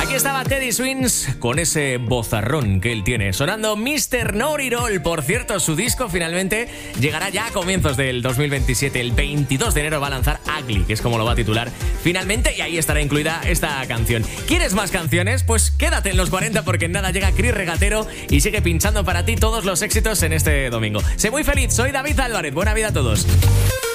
Aquí estaba Teddy Swims con ese vozarrón que él tiene, sonando Mr. Know-It-All. Por cierto, su disco finalmente llegará ya a comienzos del 2027. El 22 de enero va a lanzar Ugly, que es como lo va a titular finalmente, y ahí estará incluida esta canción. ¿Quieres más canciones? Pues quédate en los 40 porque en nada llega Chris Regatero y sigue pinchando para ti todos los éxitos en este domingo. Sé muy feliz, soy David Álvarez. Buena vida a todos.